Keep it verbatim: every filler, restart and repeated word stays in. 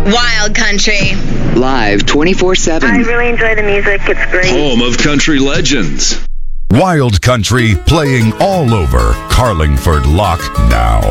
Wild Country. Live twenty-four seven. I really enjoy the music. It's great. Home of country legends. Wild Country playing all over Carlingford Lough now.